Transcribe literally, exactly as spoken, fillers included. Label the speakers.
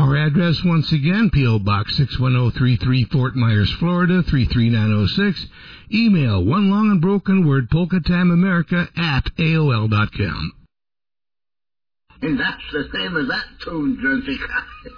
Speaker 1: Our address, once again, P O. Box six one zero three three, Fort Myers, Florida, three three nine zero six. Email one long and broken word, polka time america at A O L dot com.
Speaker 2: And that's the same as that tune, Jersey.